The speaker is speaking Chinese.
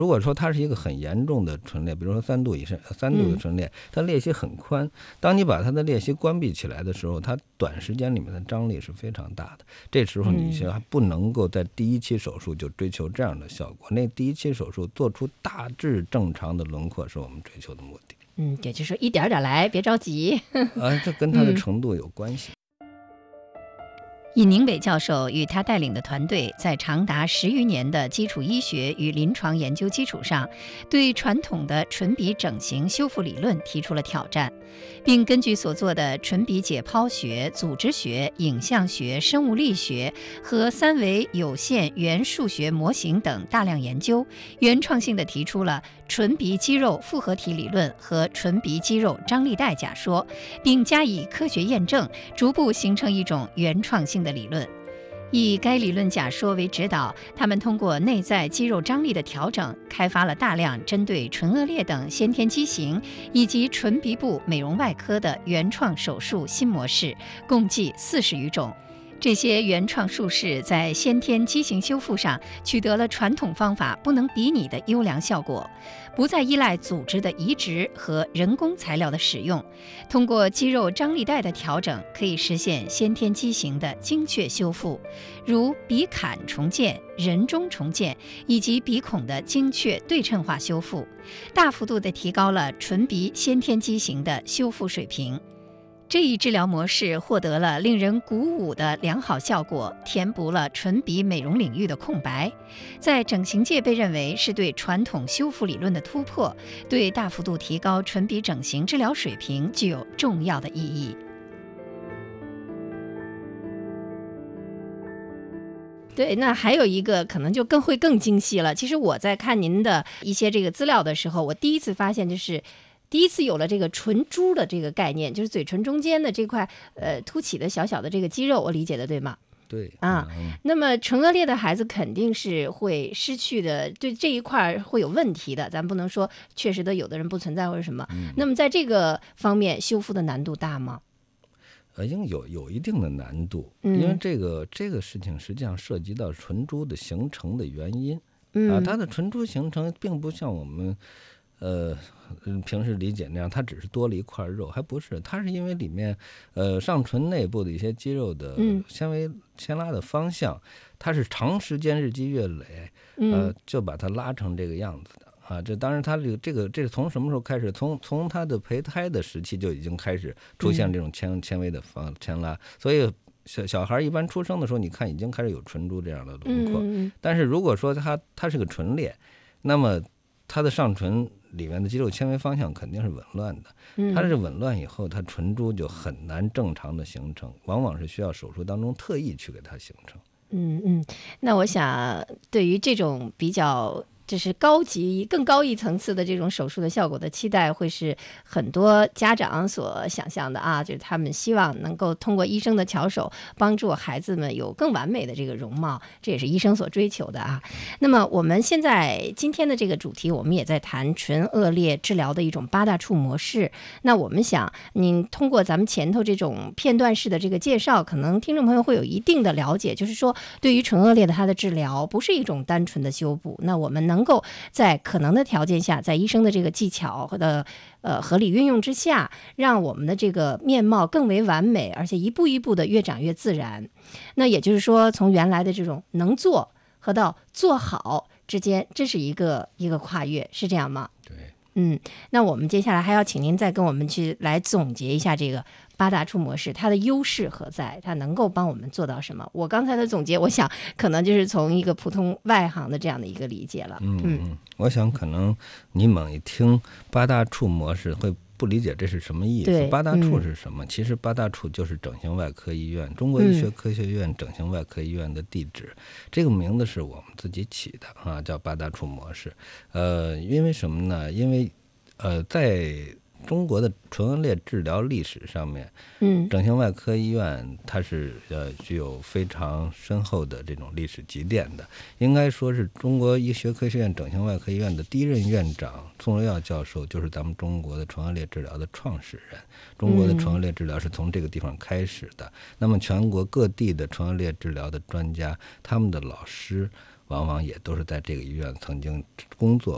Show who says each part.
Speaker 1: 如果说它是一个很严重的唇裂，比如说3度以上3度的唇裂，它裂隙很宽，当你把它的裂隙关闭起来的时候，它短时间里面的张力是非常大的。这时候你还不能够在第一期手术就追求这样的效果，那第一期手术做出大致正常的轮廓是我们追求的目的。
Speaker 2: 也就是说一点点来，别着急。
Speaker 1: 这跟它的程度有关系。
Speaker 2: 尹宁伟教授与他带领的团队在长达10余年的基础医学与临床研究基础上，对传统的唇鼻整形修复理论提出了挑战，并根据所做的唇鼻解剖学、组织学、影像学、生物力学和3维有限元数学模型等大量研究，原创性地提出了唇鼻肌肉复合体理论和唇鼻肌肉张力带假说，并加以科学验证，逐步形成一种原创性的理论。以该理论假说为指导，他们通过内在肌肉张力的调整，开发了大量针对唇腭裂等先天畸形以及唇鼻部美容外科的原创手术新模式，共计40余种。这些原创术式在先天畸形修复上取得了传统方法不能比拟的优良效果，不再依赖组织的移植和人工材料的使用，通过肌肉张力带的调整，可以实现先天畸形的精确修复，如鼻坎重建、人中重建以及鼻孔的精确对称化修复，大幅度地提高了唇鼻先天畸形的修复水平。这一治疗模式获得了令人鼓舞的良好效果，填补了唇鼻美容领域的空白，在整形界被认为是对传统修复理论的突破，对大幅度提高唇鼻整形治疗水平具有重要的意义。对，那还有一个可能就更精细了。其实我在看您的一些这个资料的时候，我第一次发现第一次有了这个唇珠的这个概念，就是嘴唇中间的这块凸起的小小的这个肌肉，我理解的对吗？
Speaker 1: 对
Speaker 2: 啊，那么唇腭裂的孩子肯定是会失去的，对这一块会有问题的，咱不能说确实的有的人不存在或者什么。那么在这个方面修复的难度大吗？
Speaker 1: 应有一定的难度，因为这个事情实际上涉及到唇珠的形成的原因它的唇珠形成并不像我们平时理解那样，它只是多了一块肉，还不是，它是因为里面上唇内部的一些肌肉的纤维牵拉的方向，它是长时间日积月累就把它拉成这个样子的这当然它这是从什么时候开始？从它的胚胎的时期就已经开始出现这种纤维的牵拉，所以小孩一般出生的时候，你看已经开始有唇珠这样的轮廓。但是如果说它是个唇裂，那么它的上唇里面的肌肉纤维方向肯定是紊乱的，它是紊乱以后，它唇珠就很难正常的形成，往往是需要手术当中特意去给它形成。
Speaker 2: 那我想对于这种比较就是更高一层次的这种手术的效果的期待，会是很多家长所想象的就是他们希望能够通过医生的巧手帮助孩子们有更完美的这个容貌，这也是医生所追求的那么我们今天的这个主题，我们也在谈唇腭裂治疗的一种8大处模式。那我们想您通过咱们前头这种片段式的这个介绍，可能听众朋友会有一定的了解，就是说对于唇腭裂的它的治疗不是一种单纯的修补，那我们能够在可能的条件下，在医生的这个技巧的合理运用之下，让我们的这个面貌更为完美，而且一步一步的越长越自然。那也就是说，从原来的这种能做和到做好之间，这是一个跨越，是这样吗？
Speaker 1: 对。
Speaker 2: 那我们接下来还要请您再跟我们来总结一下这个8大处模式，它的优势何在？它能够帮我们做到什么？我刚才的总结，我想可能就是从一个普通外行的这样的一个理解了。
Speaker 1: 我想可能你猛一听8大处模式会不理解这是什么意思。8大处是什么？其实8大处就是整形外科医院中国医学科学院整形外科医院的地址，这个名字是我们自己起的叫8大处模式。因为什么呢？因为在中国的唇腭裂治疗历史上面，整形外科医院它是具有非常深厚的这种历史积淀的。应该说是中国医学科学院整形外科医院的第一任院长宋荣耀教授，就是咱们中国的唇腭裂治疗的创始人。中国的唇腭裂治疗是从这个地方开始的。那么全国各地的唇腭裂治疗的专家，他们的老师往往也都是在这个医院曾经工作